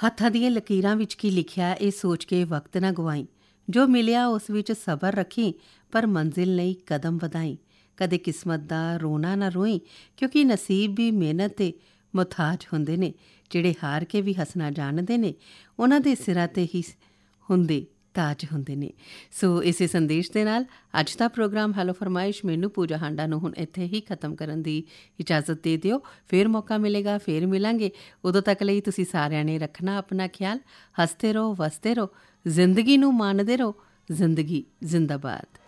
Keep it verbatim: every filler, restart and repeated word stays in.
ਹੱਥਾਂ ਦੀਆਂ ਲਕੀਰਾਂ ਵਿੱਚ ਕੀ ਲਿਖਿਆ ਇਹ ਸੋਚ ਕੇ ਵਕਤ ਨਾ ਗਵਾਈ। ਜੋ ਮਿਲਿਆ ਉਸ ਵਿੱਚ ਸਬਰ ਰੱਖੀ, ਪਰ ਮੰਜ਼ਿਲ ਲਈ ਕਦਮ ਵਧਾਈ। ਕਦੇ ਕਿਸਮਤ ਦਾ ਰੋਣਾ ਨਾ ਰੋਈ, ਕਿਉਂਕਿ ਨਸੀਬ ਵੀ ਮਿਹਨਤ ਦੇ ਮੁਹਤਾਜ ਹੁੰਦੇ ਨੇ। ਜਿਹੜੇ ਹਾਰ ਕੇ ਵੀ ਹੱਸਣਾ ਜਾਣਦੇ ਨੇ, ਉਹਨਾਂ ਦੇ ਸਿਰਾਂ 'ਤੇ ਹੀ ਹੁੰਦੇ ਤਾਜ ਹੁੰਦੇ ਨੇ। ਸੋ ਇਸੇ ਸੰਦੇਸ਼ ਦੇ ਨਾਲ ਅੱਜ ਦਾ ਪ੍ਰੋਗਰਾਮ ਹੈਲੋ ਫਰਮਾਇਸ਼ ਮੈਨੂੰ ਪੂਜਾ ਹਾਂਡਾ ਨੂੰ ਹੁਣ ਇੱਥੇ ਹੀ ਖ਼ਤਮ ਕਰਨ ਦੀ ਇਜਾਜ਼ਤ ਦੇ ਦਿਓ। ਫਿਰ ਮੌਕਾ ਮਿਲੇਗਾ, ਫਿਰ ਮਿਲਾਂਗੇ। ਉਦੋਂ ਤੱਕ ਲਈ ਤੁਸੀਂ ਸਾਰਿਆਂ ਨੇ ਰੱਖਣਾ ਆਪਣਾ ਖਿਆਲ। ਹੱਸਦੇ ਰਹੋ, ਵਸਦੇ ਰਹੋ, ਜ਼ਿੰਦਗੀ ਨੂੰ ਮਾਣਦੇ ਰਹੋ। ਜ਼ਿੰਦਗੀ ਜ਼ਿੰਦਾਬਾਦ।